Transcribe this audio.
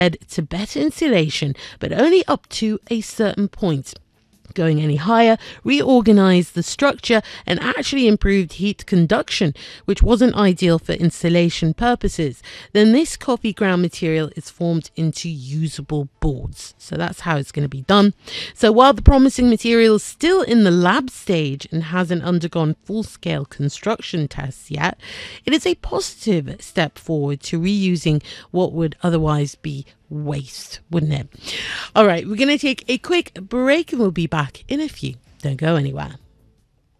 to better insulation, but only up to a certain point. Going any higher reorganized the structure and actually improved heat conduction, which wasn't ideal for insulation purposes. Then this coffee ground material is formed into usable boards. So that's how it's going to be done. So while the promising material is still in the lab stage and hasn't undergone full-scale construction tests yet, it is a positive step forward to reusing what would otherwise be waste, wouldn't it? All right, we're going to take a quick break and we'll be back in a few. Don't go anywhere.